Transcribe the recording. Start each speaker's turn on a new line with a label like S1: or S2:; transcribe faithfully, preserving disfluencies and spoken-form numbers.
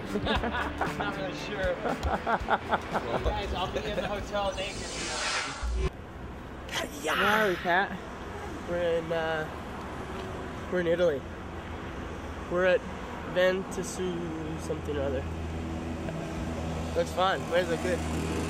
S1: Not really sure. Well, guys, I'll be in the hotel naked.
S2: Yeah. Where are we, Pat? We're in, uh, we're in Italy. We're at Ventisu something or other. Looks fun. Where's it good?